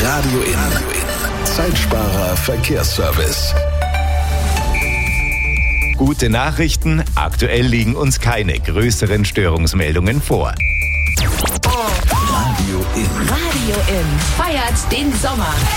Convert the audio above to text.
Radio In. Zeitsparer Verkehrsservice. Gute Nachrichten, aktuell liegen uns keine größeren Störungsmeldungen vor. Radio In. Radio In feiert den Sommer.